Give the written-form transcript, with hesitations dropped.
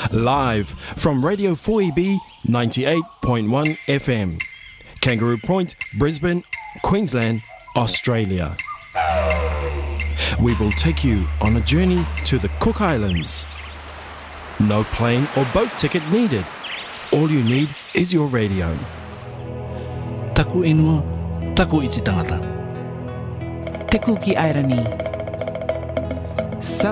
Live from Radio 4EB 98.1 FM. Kangaroo Point, Brisbane, Queensland, Australia. We will take you on a journey to the Cook Islands. No plane or boat ticket needed. All you need is your radio. Taku inua, taku iti tangata. Te kuki airani.